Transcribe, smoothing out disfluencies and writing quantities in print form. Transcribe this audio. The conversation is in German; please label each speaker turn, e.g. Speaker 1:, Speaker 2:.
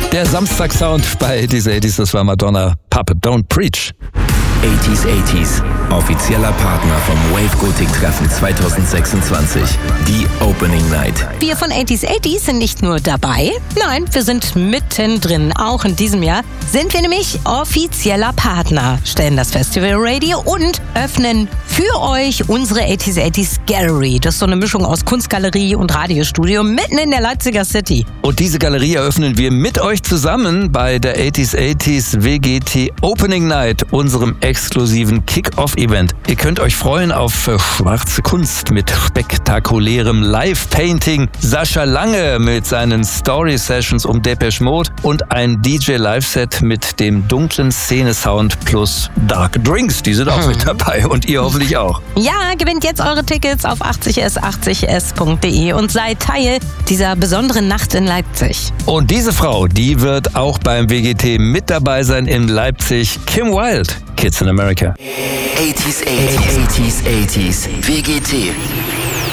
Speaker 1: Der Samstagsound bei 80s, das war Madonna. Papa, don't preach.
Speaker 2: 80s, offizieller Partner vom Wave Gothic Treffen 2026, die Opening Night.
Speaker 3: Wir von 80s sind nicht nur dabei, nein, wir sind mittendrin. Auch in diesem Jahr sind wir nämlich offizieller Partner, stellen das Festival Radio und öffnen für euch unsere 80s Gallery. Das ist so eine Mischung aus Kunstgalerie und Radiostudio mitten in der Leipziger City.
Speaker 1: Und diese Galerie eröffnen wir mit euch zusammen bei der 80s WGT Opening Night, unserem exklusiven Kick-Off-Event. Ihr könnt euch freuen auf schwarze Kunst mit spektakulärem Live-Painting, Sascha Lange mit seinen Story-Sessions um Depeche Mode und ein DJ-Live-Set mit dem dunklen Szene-Sound plus Dark Drinks. Die sind auch mit dabei und ihr hoffentlich auch.
Speaker 3: Ja, gewinnt jetzt eure Tickets auf 80s80s.de und seid Teil dieser besonderen Nacht in Leipzig.
Speaker 1: Und diese Frau, die wird auch beim WGT mit dabei sein in Leipzig. Kim Wilde, Kids in America.
Speaker 2: 80s, WGT.